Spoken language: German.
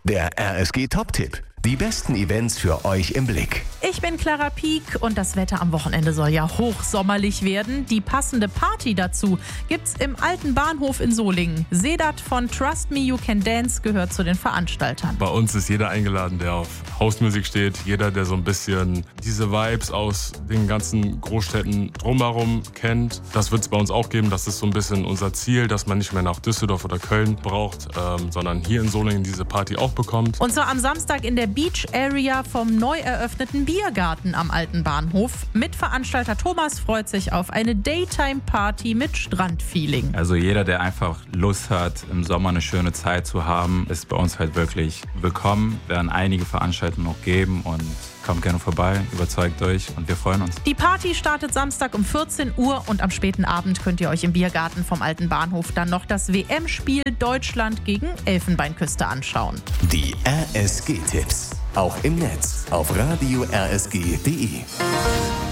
Der RSG Top-Tipp. Die besten Events für euch im Blick. Ich bin Clara Pieck und das Wetter am Wochenende soll ja hochsommerlich werden. Die passende Party dazu gibt's im alten Bahnhof in Solingen. Sedat von Trust Me You Can Dance gehört zu den Veranstaltern. Bei uns ist jeder eingeladen, der auf Hausmusik steht. Jeder, der so ein bisschen diese Vibes aus den ganzen Großstädten drumherum kennt. Das wird es bei uns auch geben. Das ist so ein bisschen unser Ziel, dass man nicht mehr nach Düsseldorf oder Köln braucht, sondern hier in Solingen diese Party auch bekommt. Und zwar am Samstag in der Beach Area vom neu eröffneten Biergarten am alten Bahnhof. Mitveranstalter Thomas freut sich auf eine Daytime-Party mit Strandfeeling. Also jeder, der einfach Lust hat, im Sommer eine schöne Zeit zu haben, ist bei uns halt wirklich willkommen. Wir werden einige Veranstaltungen noch geben und kommt gerne vorbei, überzeugt euch und wir freuen uns. Die Party startet Samstag um 14 Uhr und am späten Abend könnt ihr euch im Biergarten vom alten Bahnhof dann noch das WM-Spiel Deutschland gegen Elfenbeinküste anschauen. Die RSG-Tipps. Auch im Netz auf radio-rsg.de.